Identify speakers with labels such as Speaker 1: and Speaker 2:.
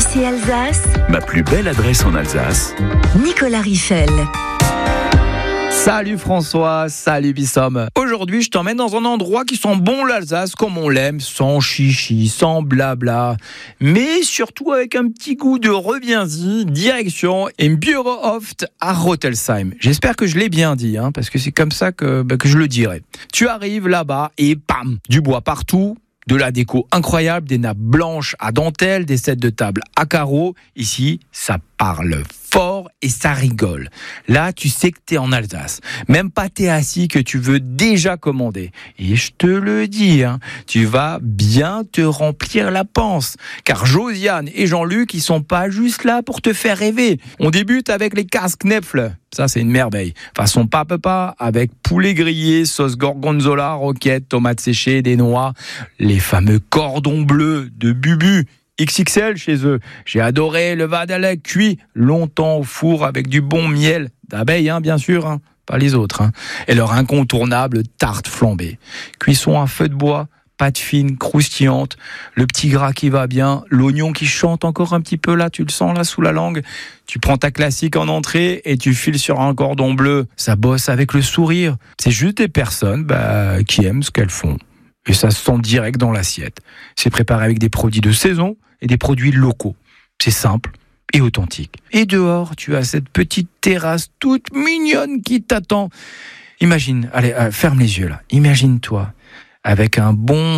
Speaker 1: RMC Alsace.
Speaker 2: Ma plus belle adresse en Alsace.
Speaker 1: Nicolas Riffel.
Speaker 3: Salut François, salut Bissom. Aujourd'hui, je t'emmène dans un endroit qui sent bon l'Alsace comme on l'aime, sans chichi, sans blabla, mais surtout avec un petit goût de reviens-y, direction im Bureauhof à Rotelsheim. J'espère que je l'ai bien dit, parce que c'est comme ça que je le dirai. Tu arrives là-bas et bam, du bois partout, de la déco incroyable, des nappes blanches à dentelle, des sets de table à carreaux. Ici, ça parle fort et ça rigole. Là, tu sais que t'es en Alsace. Même pas t'es assis que tu veux déjà commander. Et je te le dis, tu vas bien te remplir la panse. Car Josiane et Jean-Luc, ils sont pas juste là pour te faire rêver. On débute avec les Käseknäpfle. Ça, c'est une merveille. Façon papa, avec poulet grillé, sauce gorgonzola, roquette, tomates séchées, des noix, les fameux cordons bleus de Bubu. XXL chez eux. J'ai adoré le vadalek cuit longtemps au four avec du bon miel d'abeille, bien sûr, pas les autres. Et leur incontournable tarte flambée. Cuisson à feu de bois, pâte fine, croustillante, le petit gras qui va bien, l'oignon qui chante encore un petit peu là, tu le sens là sous la langue. Tu prends ta classique en entrée et tu files sur un cordon bleu. Ça bosse avec le sourire. C'est juste des personnes qui aiment ce qu'elles font. Et ça se sent direct dans l'assiette. C'est préparé avec des produits de saison et des produits locaux. C'est simple et authentique. Et dehors, tu as cette petite terrasse toute mignonne qui t'attend. Imagine, allez, ferme les yeux là. Imagine-toi avec un bon